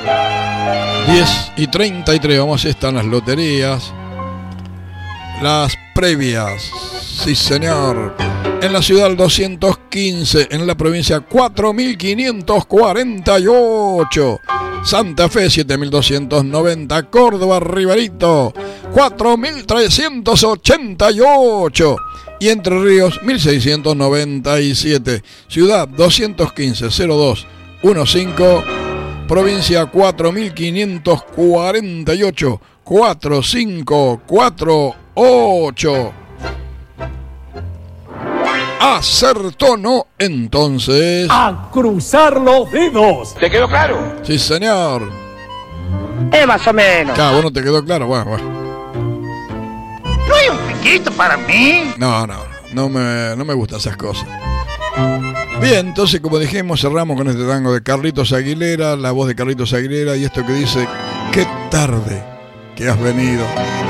10:33, vamos, están las loterías. Las previas, sí señor. En la ciudad 215, en la provincia 4.548. Santa Fe 7.290, Córdoba Ribarito 4.388 y Entre Ríos 1.697. Ciudad 215-0215, provincia 4.548, 4548. ¿Acertó no? Entonces, ¡a cruzar los dedos! ¿Te quedó claro? Sí, señor. Más o menos. Claro, ¿vos no te quedó claro? Bueno. ¿No hay un piquito para mí? No me gustan esas cosas. Bien, entonces, como dijimos, cerramos con este tango de Carlitos Aguilera, la voz de Carlitos Aguilera, y esto que dice: qué tarde que has venido.